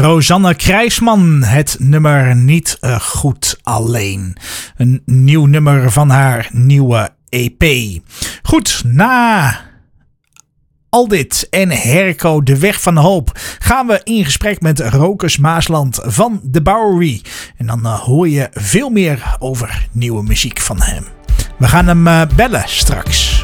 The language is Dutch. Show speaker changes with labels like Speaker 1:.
Speaker 1: Rosanne Krijsman, het nummer Niet Goed Alleen. Een nieuw nummer van haar nieuwe EP. Goed, na al dit en Herco de Weg van de Hoop gaan we in gesprek met Rokus Maasland van The Bowery. En dan hoor je veel meer over nieuwe muziek van hem. We gaan hem bellen straks.